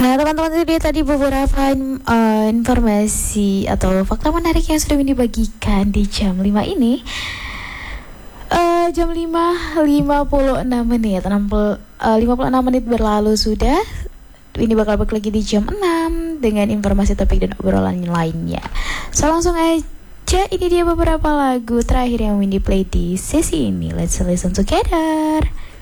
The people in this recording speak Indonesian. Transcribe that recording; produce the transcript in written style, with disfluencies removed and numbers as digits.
Nah teman-teman, itu dia tadi beberapa informasi atau fakta menarik yang sudah dibagikan di jam 5 ini. Jam 5.56 menit berlalu sudah. Ini bakal balik lagi di jam 6 dengan informasi, topik, dan obrolan lainnya. So langsung aja, ini dia beberapa lagu terakhir yang Windy play di sesi ini. Let's listen together.